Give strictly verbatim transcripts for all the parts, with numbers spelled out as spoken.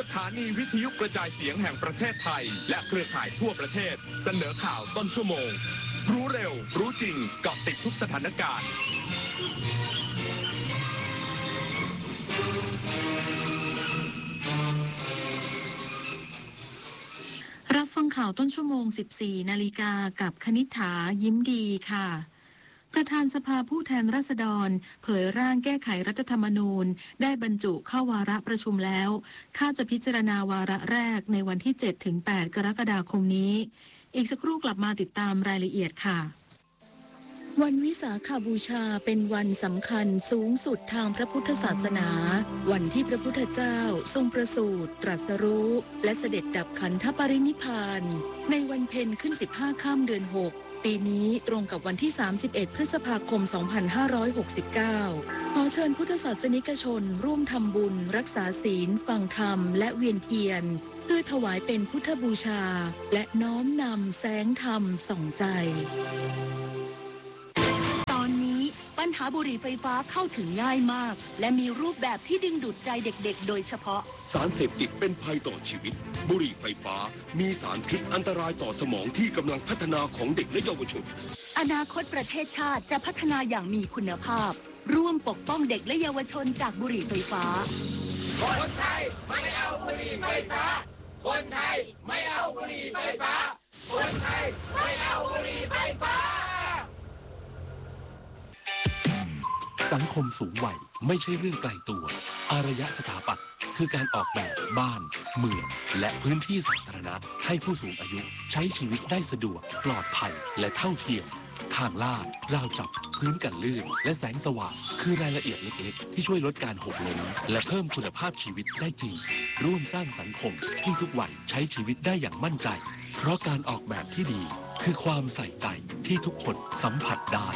ถานีวิทยุกระจายเสียงแห่งประเทศไทยและเครือข่ายทั่วประเทศเสนอข่าวต้นชั่วโมงรู้เร็วรู้จริงเกาะติดทุกสถานการณ์รับฟังข่าวต้นชั่วโมง สิบสี่นาฬิกากับคณิษฐายิ้มดีค่ะประธานสภาผู้แทนราษฎรเผยร่างแก้ไขรัฐธรรมนูญได้บรรจุเข้าวาระประชุมแล้วคาดจะพิจารณาวาระแรกในวันที่ เจ็ดถึงแปด กรกฎาคมนี้อีกสักครู่กลับมาติดตามรายละเอียดค่ะวันวิสาขบูชาเป็นวันสำคัญสูงสุดทางพระพุทธศาสนาวันที่พระพุทธเจ้าทรงประสูติตรัสรู้และเสด็จดับขันธปรินิพพานในวันเพ็ญขึ้นสิบห้าค่ำเดือนหกปีนี้ตรงกับวันที่สามสิบเอ็ดพฤษภาคมสองพันห้าร้อยหกสิบเก้าขอเชิญพุทธศาสนิกชนร่วมทำบุญรักษาศีลฟังธรรมและเวียนเทียนเพื่อถวายเป็นพุทธบูชาและน้อมนำแสงธรรมส่องใจปัญหาบุหรี่ไฟฟ้าเข้าถึงง่ายมากและมีรูปแบบที่ดึงดูดใจเด็กๆโดยเฉพาะสารเสพติดเป็นภัยต่อชีวิตบุหรี่ไฟฟ้ามีสารพิษอันตรายต่อสมองที่กำลังพัฒนาของเด็กและเยาวชนอนาคตประเทศชาติจะพัฒนาอย่างมีคุณภาพร่วมปกป้องเด็กและเยาวชนจากบุหรี่ไฟฟ้าคนไทยไม่เอาบุหรี่ไฟฟ้าคนไทยไม่เอาบุหรี่ไฟฟ้าคนไทยไม่เอาบุหรี่ไฟฟ้าสังคมสูงวัยไม่ใช่เรื่องไกลตัวอารยสถาปัตย์คือการออกแบบบ้านเมืองและพื้นที่สาธารณะให้ผู้สูงอายุใช้ชีวิตได้สะดวกปลอดภัยและเท่าเทียมทางลาดราวจับพื้นกันลื่นและแสงสว่างคือรายละเอียดเล็กๆที่ช่วยลดการหกล้มและเพิ่มคุณภาพชีวิตได้จริงร่วมสร้างสังคมที่ทุกวัยใช้ชีวิตได้อย่างมั่นใจเพราะการออกแบบที่ดีคือความใส่ใจที่ทุกคนสัมผัสได้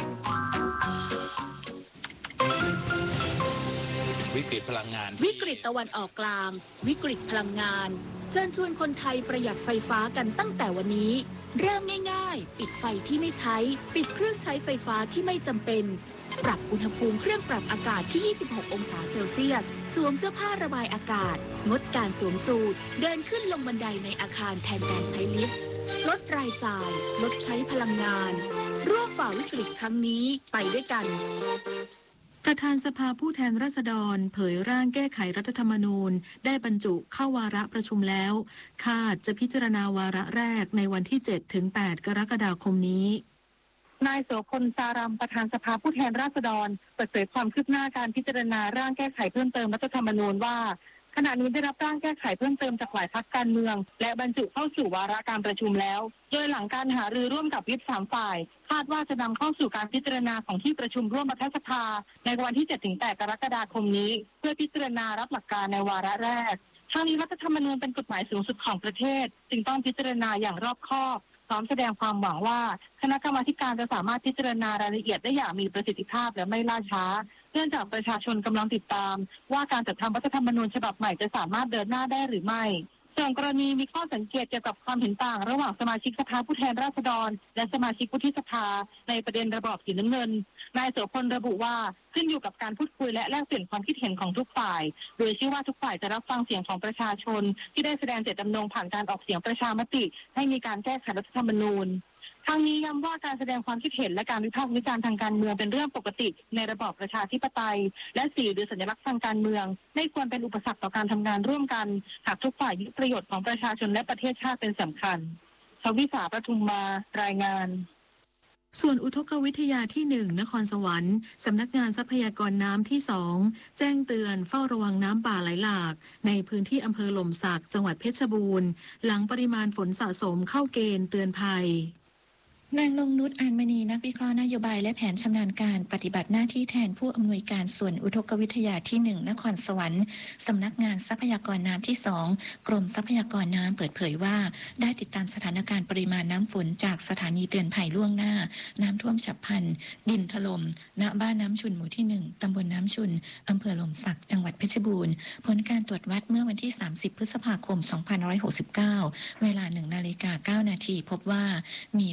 วิกฤตพลังงานวิกฤตตะวันออกกลางวิกฤตพลังงานเชิญชวนคนไทยประหยัดไฟฟ้ากันตั้งแต่วันนี้เริ่มง่ายๆปิดไฟที่ไม่ใช้ปิดเครื่องใช้ไฟฟ้าที่ไม่จำเป็นปรับอุณหภูมิเครื่องปรับอากาศที่ยี่สิบหกองศาเซลเซียสสวมเสื้อผ้าระบายอากาศงดการสวมสูทเดินขึ้นลงบันไดในอาคารแทนการใช้ลิฟต์ลดรายจ่ายลดใช้พลังงานร่วมฝ่าวิกฤตครั้งนี้ไปด้วยกันประธานสภาผู้แทนราษฎรเผยร่างแก้ไขรัฐธรรมนูญได้บรรจุเข้าวาระประชุมแล้วคาดจะพิจารณาวาระแรกในวันที่ เจ็ดถึงแปด กรกฎาคมนี้นายโสพลสารัมประธานสภาผู้แทนราษฎรเปิดเผยความคืบหน้าการพิจารณาร่างแก้ไขเพิ่มเติมรัฐธรรมนูญว่าขณะนี้ได้รับร่างแก้ไขเพิ่มเติมจากหลายพรรคการเมืองและบรรจุเข้าสู่วาระการประชุมแล้วโดยหลังการหารือร่วมกับวิปสามฝ่ายคาดว่าจะนำเข้าสู่การพิจารณาของที่ประชุมร่วมรัฐสภาในวันที่ เจ็ดถึงแปด กรกฎาคมนี้เพื่อพิจารณารับหลักการในวาระแรกทั้งนี้รัฐธรรมนูญเป็นกฎหมายสูงสุดของประเทศจึงต้องพิจารณาอย่างรอบคอบพร้อมแสดงความหวังว่าคณะกรรมาธิการจะสามารถพิจารณารายละเอียดได้อย่างมีประสิทธิภาพและไม่ล่าช้าเนื่องจากประชาชนกำลังติดตามว่าการจัดทำรัฐธรรมนูญฉบับใหม่จะสามารถเดินหน้าได้หรือไม่ส่วนกรณีมีข้อสังเกตเกี่ยวกับความเห็นต่างระหว่างสมาชิกสภาผู้แทนราษฎรและสมาชิกวุฒิสภาในประเด็นระบอบสีน้ำเงินนายโสพลระบุว่าขึ้นอยู่กับการพูดคุยและแลกเปลี่ยนความคิดเห็นของทุกฝ่ายโดยเชื่อว่าทุกฝ่ายจะรับฟังเสียงของประชาชนที่ได้แสดงเจตจำนงผ่านการออกเสียงประชามติให้มีการแก้ไขรัฐธรรมนูญทางนี้ย้ำว่าการแสดงความคิดเห็นและการวิพากษ์วิจารณ์ทางการเมืองเป็นเรื่องปกติในระบอบประชาธิปไตยและสีหรือสัญลักษณ์ทางการเมืองไม่ควรเป็นอุปสรรคต่อการทำงานร่วมกันหากทุกฝ่ายยึดประโยชน์ของประชาชนและประเทศชาติเป็นสำคัญชวิสาประทุมมารายงานส่วนอุทกวิทยาที่หนึ่งนครสวรรค์สำนักงานทรัพยากรน้ำที่สองแจ้งเตือนเฝ้าระวังน้ำป่าไหลหลากในพื้นที่อำเภอหล่มสักจังหวัดเพชรบูรณ์หลังปริมาณฝนสะสมเข้าเกณฑ์เตือนภัยนางลงนุช อานมณีนักวิเคราะห์นโยบายและแผนชำนาญการปฏิบัติหน้าที่แทนผู้อำนวยการส่วนอุทกวิทยาที่หนึ่งนครสวรรค์สำนักงานทรัพยากรน้ำที่สองกรมทรัพยากรน้ำเปิดเผยว่าได้ติดตามสถานการณ์ปริมาณน้ำฝนจากสถานีเตือนภัยล่วงหน้าน้ำท่วมฉับพลันดินถล่มณบ้านน้ำชุนหมู่ที่หนึ่งตำบลน้ำชุนอำเภอหล่มสักจังหวัดเพชรบูรณ์ผลการตรวจวัดเมื่อวันที่สามสิบพฤษภาคมสองพันห้าร้อยหกสิบเก้าเวลาหนึ่งนาฬิกาเก้านาทีพบว่ามีปริมาณ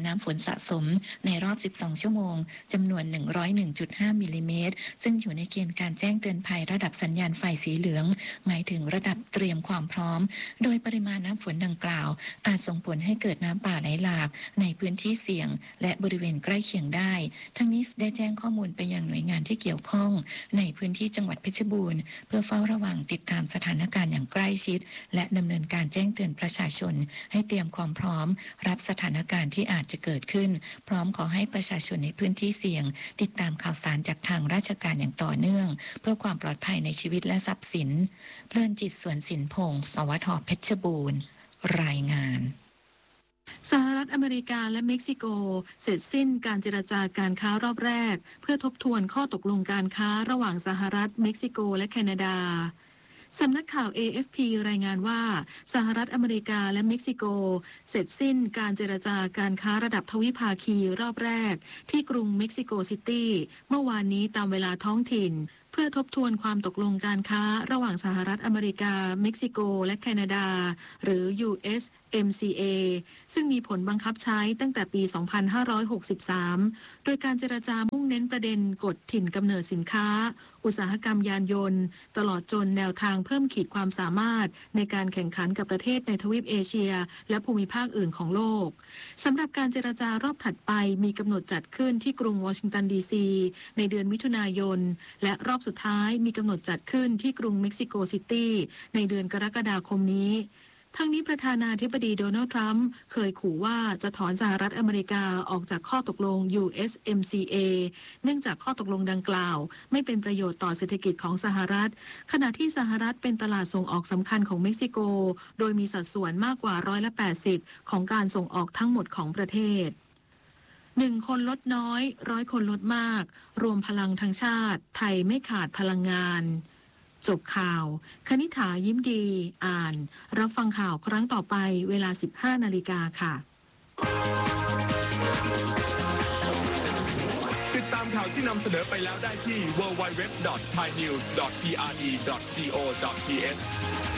น้ำฝนสะสมในรอบ สิบสอง ชั่วโมงจำนวน หนึ่งร้อยเอ็ดจุดห้า มิลลิเมตรซึ่งอยู่ในเกณฑ์การแจ้งเตือนภัยระดับสัญญาณไฟสีเหลืองหมายถึงระดับเตรียมความพร้อมโดยปริมาณน้ำฝนดังกล่าวอาจส่งผลให้เกิดน้ำป่าไหลหลากในพื้นที่เสี่ยงและบริเวณใกล้เคียงได้ทั้งนี้ได้แจ้งข้อมูลไปยังหน่วยงานที่เกี่ยวข้องในพื้นที่จังหวัดเพชรบูรณ์เพื่อเฝ้าระวังติดตามสถานการณ์อย่างใกล้ชิดและดำเนินการแจ้งเตือนประชาชนให้เตรียมความพร้อมรับสถานการณ์ที่อาจจะเกิดขึ้นพร้อมขอให้ประชาชนในพื้นที่เสี่ยงติดตามข่าวสารจากทางราชการอย่างต่อเนื่องเพื่อความปลอดภัยในชีวิตและทรัพย์สินเพลินจิตสวนสินพงศ์สวทเพชรบูรณ์รายงานสหรัฐอเมริกาและเม็กซิโกเสร็จสิ้นการเจรจาการค้ารอบแรกเพื่อทบทวนข้อตกลงการค้าระหว่างสหรัฐเม็กซิโกและแคนาดาสำนักข่าว เอ เอฟ พี รายงานว่าสหรัฐอเมริกาและเม็กซิโกเสร็จสิ้นการเจรจาการค้าระดับทวิภาคีรอบแรกที่กรุงเม็กซิโกซิตี้เมื่อวานนี้ตามเวลาท้องถิ่นเพื่อทบทวนความตกลงการค้าระหว่างสหรัฐอเมริกาเม็กซิโกและแคนาดาหรือ ยู เอส เอ็ม ซี เอ ซึ่งมีผลบังคับใช้ตั้งแต่ปี สองพันห้าร้อยหกสิบสาม โดยการเจรจามุ่งเน้นประเด็นกฎถิ่นกำเนิดสินค้าอุตสาหกรรมยานยนต์ตลอดจนแนวทางเพิ่มขีดความสามารถในการแข่งขันกับประเทศในทวีปเอเชียและภูมิภาคอื่นของโลกสำหรับการเจรจารอบถัดไปมีกำหนดจัดขึ้นที่กรุงวอชิงตันดีซีในเดือนมิถุนายนและรอบสุดท้ายมีกำหนดจัดขึ้นที่กรุงเม็กซิโกซิตี้ในเดือนกรกฎาคมนี้ทั้งนี้ประธานาธิบดีโดนัลด์ทรัมป์เคยขู่ว่าจะถอนสหรัฐอเมริกาออกจากข้อตกลง ยู เอส เอ็ม ซี เอ เนื่องจากข้อตกลงดังกล่าวไม่เป็นประโยชน์ต่อเศรษฐกิจของสหรัฐขณะที่สหรัฐเป็นตลาดส่งออกสำคัญของเม็กซิโกโดยมีสัดส่วนมากกว่าร้อยละแปดสิบของการส่งออกทั้งหมดของประเทศหนึ่งคนลดน้อยร้อยคนลดมากรวมพลังทางชาติไทยไม่ขาดพลังงานจบข่าวคณิษฐายิ้มดีอ่านรับฟังข่าวครั้งต่อไปเวลา สิบห้า นาฬิกาค่ะติดตามข่าวที่นำเสนอไปแล้วได้ที่ ดับเบิลยู ดับเบิลยู ดับเบิลยู ดอท ไทยนิวส์ ดอท พี อาร์ ดี ดอท โก ดอท ที เอช